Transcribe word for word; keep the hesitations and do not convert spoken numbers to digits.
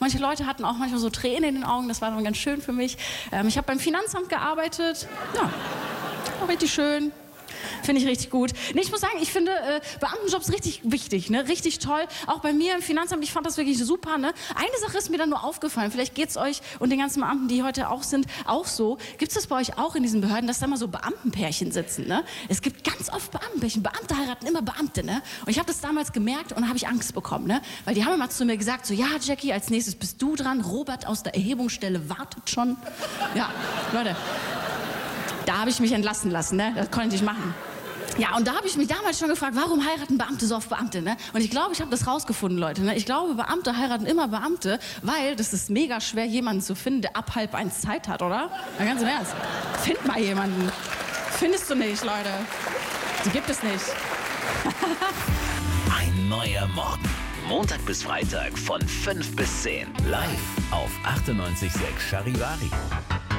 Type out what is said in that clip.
Manche Leute hatten auch manchmal so Tränen in den Augen, das war dann ganz schön für mich. Ähm, ich habe beim Finanzamt gearbeitet, ja, war richtig schön. Finde ich richtig gut. Nee, ich muss sagen, ich finde äh, Beamtenjobs richtig wichtig, ne? Richtig toll. Auch bei mir im Finanzamt, ich fand das wirklich super. Ne? Eine Sache ist mir dann nur aufgefallen, vielleicht geht es euch und den ganzen Beamten, die heute auch sind, auch so. Gibt es das bei euch auch in diesen Behörden, dass da mal so Beamtenpärchen sitzen? Ne? Es gibt ganz oft Beamtenpärchen. Beamte heiraten immer Beamte. Ne? Und ich habe das damals gemerkt und habe ich Angst bekommen. Ne? Weil die haben immer zu mir gesagt, so, ja Jackie, als nächstes bist du dran. Robert aus der Erhebungsstelle wartet schon. Ja, Leute, da habe ich mich entlassen lassen. Ne? Das konnte ich machen. Ja, und da habe ich mich damals schon gefragt, warum heiraten Beamte so oft Beamte, ne? Und ich glaube, ich habe das rausgefunden, Leute, ne? Ich glaube, Beamte heiraten immer Beamte, weil das ist mega schwer, jemanden zu finden, der ab halb eins Zeit hat, oder? Na, ganz im Ernst. Find mal jemanden. Findest du nicht, Leute. Die gibt es nicht. Ein neuer Morgen. Montag bis Freitag von fünf bis zehn. Live auf achtundneunzig Komma sechs Charivari.